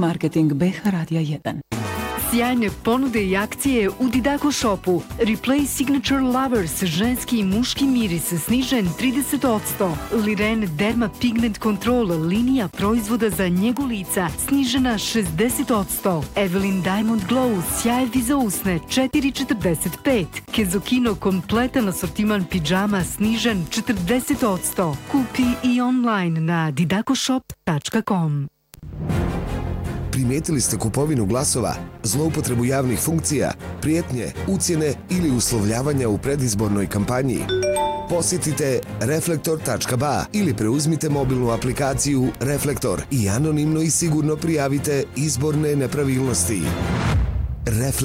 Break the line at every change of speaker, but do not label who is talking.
Marketing BH Radija 1.
Sjajne ponude i akcije u Didaco Shopu. Replace Signature Lovers, ženski i muški miris, snižen 30%. Liren Derma Pigment Control, linija proizvoda za njegu lica, snižena 60%. Evelyn Diamond Glow, sjajevi za usne, 4,45. Kezokino kompletan asortiman pidžama, snižen 40%. Kupi i online na didacoshop.com.
Primijetili ste kupovinu glasova, zloupotrebu javnih funkcija, prijetnje, ucjene ili uslovljavanja u predizbornoj kampanji? Posjetite reflektor.ba ili preuzmite mobilnu aplikaciju Reflektor i anonimno i sigurno prijavite izborne nepravilnosti.